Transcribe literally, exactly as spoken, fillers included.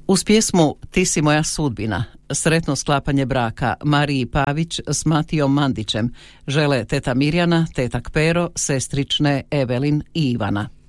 Uz pjesmu Ti si moja sudbina, sretno sklapanje braka Mariji Pavić s Matijom Mandićem žele teta Mirjana, tetak Pero, sestrične Evelin i Ivana.